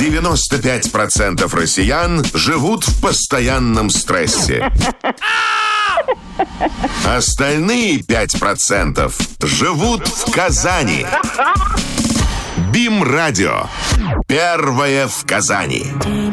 95% россиян живут в постоянном стрессе. Остальные 5% живут в Казани. БИМ-радио. Первое в Казани.